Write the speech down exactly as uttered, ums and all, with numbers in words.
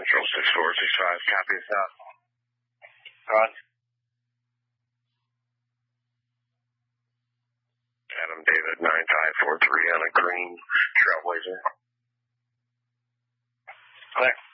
Central, six four six five. Copy us out. Ron. Adam David, nine five four three on a green Trailblazer. Clear.